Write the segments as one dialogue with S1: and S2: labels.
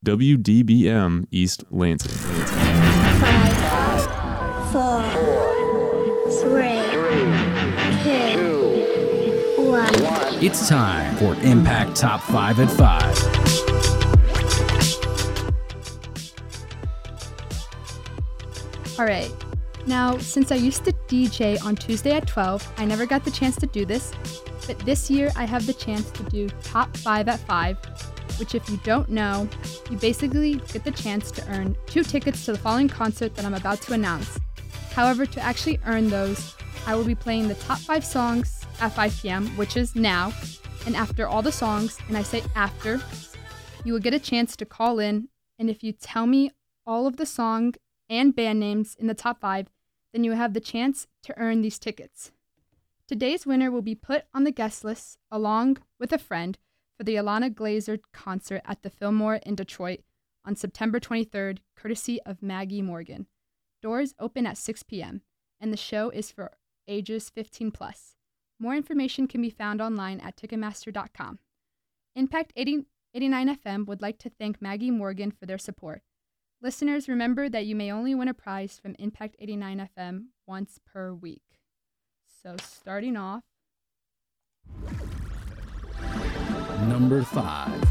S1: WDBM East Lansing.
S2: 5, 4, 3, 2, 1.
S3: It's time for Impact Top 5 at 5.
S4: All right. Now, since I used to DJ on Tuesday at 12, I never got the chance to do this, but this year I have the chance to do Top 5 at 5, which if you don't know, you basically get the chance to earn 2 tickets to the following concert that I'm about to announce. However, to actually earn those, I will be playing the top 5 songs at 5 p.m., which is now, and after all the songs, and I say after, you will get a chance to call in, and if you tell me all of the song and band names in the top 5, then you have the chance to earn these tickets. Today's winner will be put on the guest list along with a friend for the Ilana Glazer concert at the Fillmore in Detroit on September 23rd, courtesy of Maggie Morgan. Doors open at 6 p.m., and the show is for ages 15 plus. More information can be found online at Ticketmaster.com. Impact 89 FM would like to thank Maggie Morgan for their support. Listeners, remember that you may only win a prize from Impact 89 FM once per week. So starting off.
S3: Number 5.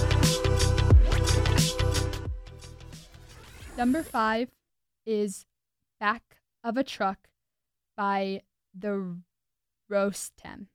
S4: Number 5 is Back of a Truck by the Roastem.